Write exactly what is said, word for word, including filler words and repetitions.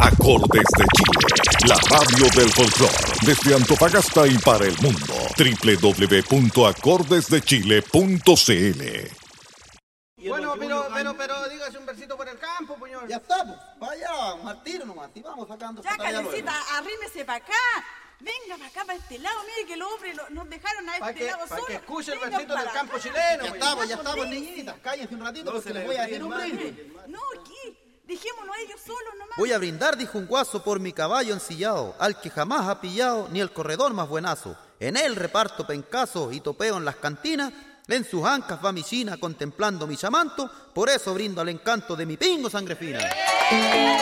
Acordes de Chile, la radio del folclore, desde Antofagasta y para el mundo. doble u doble u doble u punto acordes de chile punto c l. Bueno, pero, pero, pero, dígase un versito por el campo, puñón. Ya está, pues, vaya, al tiro nomás, y vamos sacando. Ya, Calecita, arrímese para acá. Venga para acá, para este lado. Mire que los hombres lo- nos dejaron a Para este que, lado pa solo. que escuche el Venga versito del para campo acá. chileno, Ya pues. estamos, ya Vamos, estamos, Luis. niñitas, cállense un ratito No porque se les le voy a ve decir un mal. brindis. No, aquí. Dejémonos a ellos solos nomás. Voy a brindar, dijo un guaso, por mi caballo ensillado, al que jamás ha pillado ni el corredor más buenazo. En él reparto pencazos y topeo en las cantinas, en sus ancas va mi china contemplando mi chamanto, por eso brindo al encanto de mi pingo sangre fina.